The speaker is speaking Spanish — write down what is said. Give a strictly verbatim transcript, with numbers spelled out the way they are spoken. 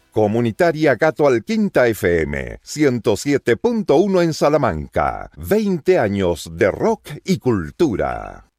Comunitaria Gato Alquinta F M, ciento siete punto uno en Salamanca. veinte años de rock y cultura.